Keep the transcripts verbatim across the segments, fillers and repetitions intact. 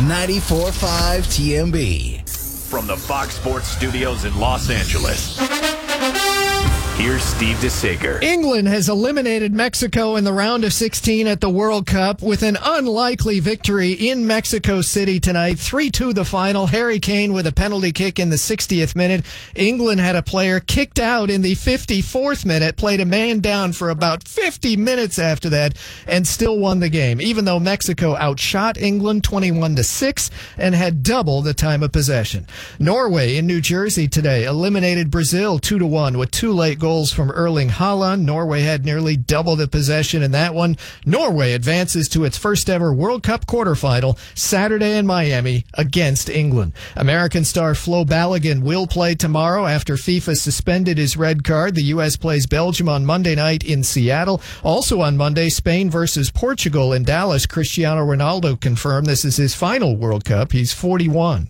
ninety-four point five T M B. From the Fox Sports Studios in Los Angeles, here's Steve DeSager. England has eliminated Mexico in the round of sixteen at the World Cup with an unlikely victory in Mexico City tonight. three two the final. Harry Kane with a penalty kick in the sixtieth minute. England had a player kicked out in the fifty-fourth minute, played a man down for about fifty minutes after that, and still won the game, even though Mexico outshot England twenty-one to six and had double the time of possession. Norway in New Jersey today eliminated Brazil two to one with two late goals from Erling Haaland. Norway had nearly double the possession in that one. Norway advances to its first ever World Cup quarterfinal Saturday in Miami against England. American star Flo Balogun will play tomorrow after FIFA suspended his red card. The U S plays Belgium on Monday night in Seattle. Also on Monday, Spain versus Portugal in Dallas. Cristiano Ronaldo confirmed this is his final World Cup. He's forty-one.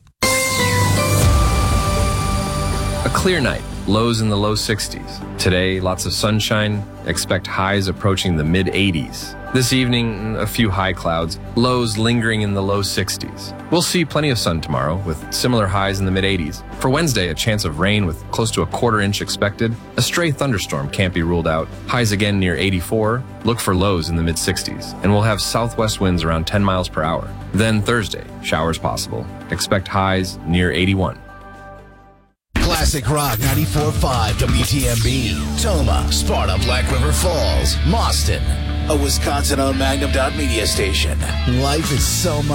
A clear night, lows in the low sixties. Today, lots of sunshine, expect highs approaching the mid eighties. This evening, a few high clouds, lows lingering in the low sixties. We'll see plenty of sun tomorrow with similar highs in the mid eighties. For Wednesday, a chance of rain with close to a quarter inch expected. A stray thunderstorm can't be ruled out. Highs again near eighty-four. Look for lows in the mid sixties. And we'll have southwest winds around ten miles per hour. Then Thursday, showers possible. Expect highs near eighty-one. Classic Rock ninety-four point five W T M B. Toma, Sparta, Black River Falls, Mauston. A Wisconsin-owned Magnum Dot Media station. Life is so much.